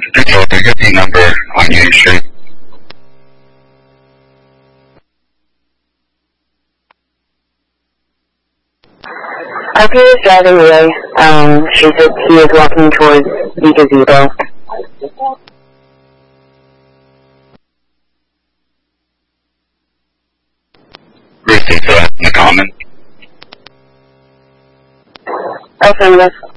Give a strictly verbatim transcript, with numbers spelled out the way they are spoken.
There's a good number on Union Street. R P is driving away. Um, she said he is walking towards the gazebo. Received that in the common. Affirmative.